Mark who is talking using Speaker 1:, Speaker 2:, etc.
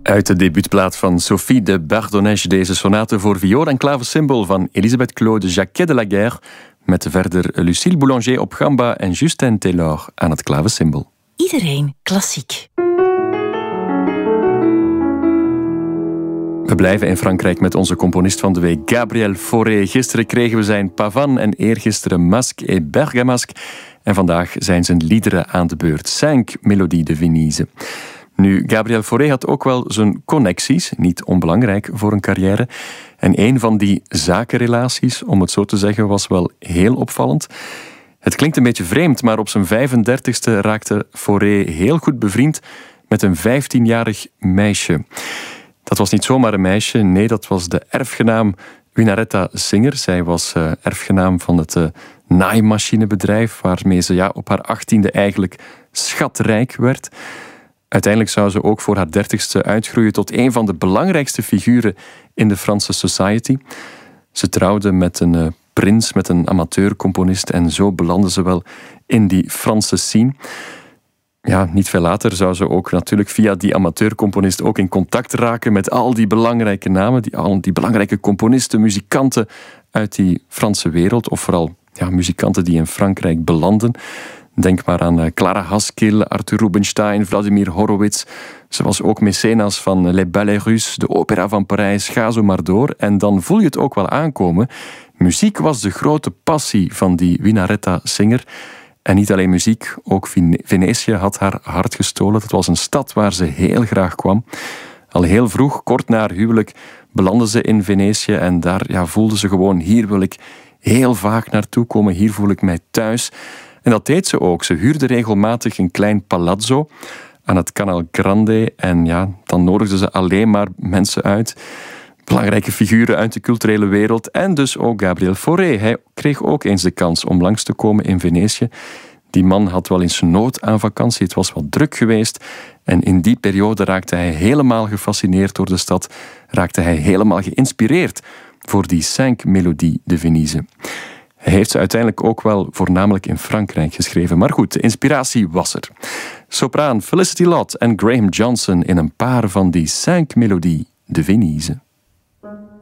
Speaker 1: Uit de debuutplaat van Sophie de Bardonnèche, deze sonate voor viool en klavecimbal van Elisabeth Claude Jacquet de la Guerre, met verder Lucille Boulanger op gamba en Justin Taylor aan het klavecimbal.
Speaker 2: Iedereen klassiek.
Speaker 1: We blijven in Frankrijk met onze componist van de week, Gabriel Fauré. Gisteren kregen we zijn Pavane en eergisteren Masque et Bergamasque. En vandaag zijn zijn liederen aan de beurt. 5 Mélodies de Venise. Nu, Gabriel Fauré had ook wel zijn connecties, niet onbelangrijk voor een carrière. En een van die zakenrelaties, om het zo te zeggen, was wel heel opvallend. Het klinkt een beetje vreemd, maar op zijn 35e raakte Fauré heel goed bevriend met een 15-jarig meisje. Dat was niet zomaar een meisje, nee, dat was de erfgenaam Winaretta Singer. Zij was erfgenaam van het naaimachinebedrijf, waarmee ze op haar 18e eigenlijk schatrijk werd. Uiteindelijk zou ze ook voor haar 30ste uitgroeien tot een van de belangrijkste figuren in de Franse society. Ze trouwde met een prins, met een amateurcomponist, en zo belandde ze wel in die Franse scene. Ja, niet veel later zou ze ook natuurlijk via die amateurcomponist ook in contact raken met al die belangrijke namen, al die belangrijke componisten, muzikanten uit die Franse wereld, of vooral muzikanten die in Frankrijk belanden. Denk maar aan Clara Haskell, Arthur Rubinstein, Vladimir Horowitz. Ze was ook mecenas van Les Ballets Russes, de opera van Parijs, ga zo maar door. En dan voel je het ook wel aankomen. Muziek was de grote passie van die Winaretta Singer. En niet alleen muziek, ook Venetië had haar hart gestolen. Het was een stad waar ze heel graag kwam. Al heel vroeg, kort na haar huwelijk, belandde ze in Venetië. En daar voelde ze gewoon, hier wil ik heel vaak naartoe komen. Hier voel ik mij thuis. En dat deed ze ook. Ze huurde regelmatig een klein palazzo aan het Canal Grande. En dan nodigde ze alleen maar mensen uit. Belangrijke figuren uit de culturele wereld. En dus ook Gabriel Fauré. Hij kreeg ook eens de kans om langs te komen in Venetië. Die man had wel eens nood aan vakantie. Het was wel druk geweest. En in die periode raakte hij helemaal gefascineerd door de stad. Raakte hij helemaal geïnspireerd voor die 5 Mélodies de Venise. Hij heeft ze uiteindelijk ook wel voornamelijk in Frankrijk geschreven. Maar goed, de inspiratie was er. Sopraan Felicity Lott en Graham Johnson in een paar van die 5 Mélodies de Venise.